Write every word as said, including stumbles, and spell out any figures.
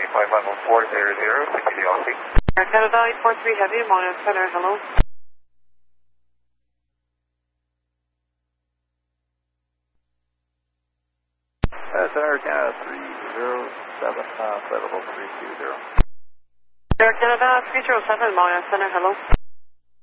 five five one four zero zero, P T D L C. Air Canada eight four three Heavy, Monaco Center, hello. Uh, Center Canada three zero seven, uh, flight level three two zero. Air Canada three zero seven, Monaco Center, hello.